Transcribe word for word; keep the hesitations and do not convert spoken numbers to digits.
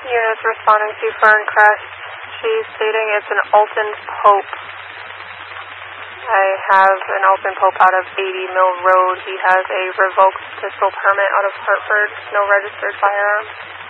Units responding to Ferncrest. She's stating it's an Alton Pope. I have an Alton Pope out of eighty Mill Road. He has a revoked pistol permit out of Hartford. No registered firearm.